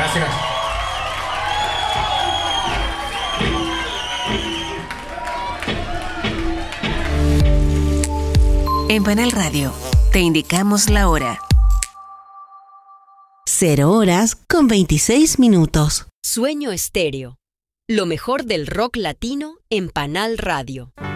Gracias. En Panal Radio te indicamos la hora. 0:26. Sueño Estéreo. Lo mejor del rock latino en Panal Radio.